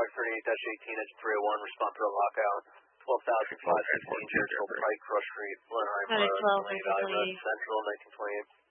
38-18, engine 301, respond to a lockout. 12,515, Churchill Pike, Crush Street, Blenheim Road, Lane Valley Road, Central, 1928.